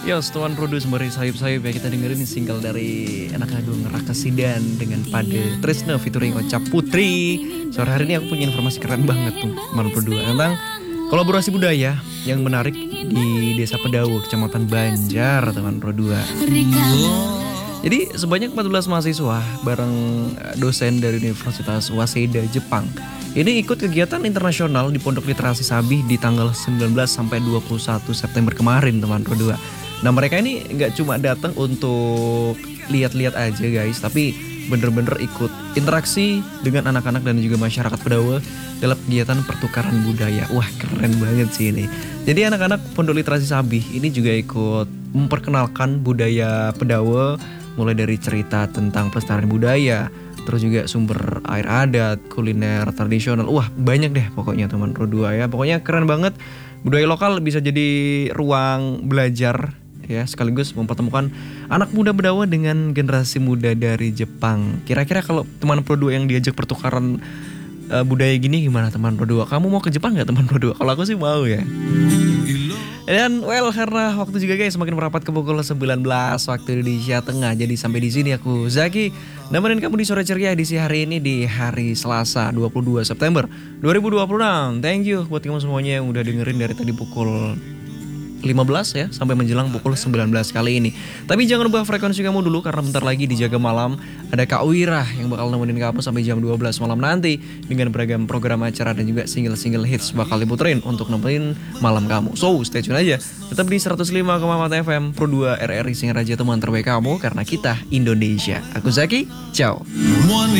Yos, Tuan Produs sembari sayup-sayup ya, kita dengerin single dari anak agung Raka Sidan dengan Pade Trisno featuring Ocha Putri. Sore hari ini aku punya informasi keren banget tuh teman Pro 2 tentang kolaborasi budaya yang menarik di Desa Pedawo, Kecamatan Banjar, teman Pro 2. Jadi sebanyak 14 mahasiswa bareng dosen dari Universitas Waseda Jepang ini ikut kegiatan internasional di Pondok Literasi Sabih di tanggal 19 sampai 21 September kemarin, teman Pro 2. Nah, mereka ini nggak cuma datang untuk lihat-lihat aja guys, tapi bener-bener ikut interaksi dengan anak-anak dan juga masyarakat Pedawo dalam kegiatan pertukaran budaya. Wah, keren banget sih ini. Jadi anak-anak Pondok Literasi Sabih ini juga ikut memperkenalkan budaya Pedawo, mulai dari cerita tentang pelestarian budaya, terus juga sumber air adat, kuliner tradisional. Wah, banyak deh pokoknya teman Pro 2 ya. Pokoknya keren banget. Budaya lokal bisa jadi ruang belajar ya, sekaligus mempertemukan anak muda Pedawo dengan generasi muda dari Jepang. Kira-kira kalau teman Pro 2 yang diajak pertukaran budaya gini gimana teman Pro 2? Kamu mau ke Jepang gak teman Pro 2? Kalau aku sih mau ya. Dan karena waktu juga guys semakin merapat ke pukul 19 waktu Indonesia Tengah. Jadi sampai di sini aku Zaki nemenin kamu di sore ceria edisi hari ini di hari Selasa 22 September 2026. Thank you buat kamu semuanya yang udah dengerin dari tadi pukul 15 ya sampai menjelang pukul 19 kali ini. Tapi jangan ubah frekuensi kamu dulu karena bentar lagi di Jaga Malam ada Kak Wira yang bakal nemenin kamu sampai jam 12 malam nanti dengan beragam program acara dan juga single-single hits bakal diputerin untuk nemenin malam kamu. So, stay tune aja. Tetap di 105,4 FM Pro 2 RRI Singaraja, teman terbaik kamu karena kita Indonesia. Aku Zaki, ciao.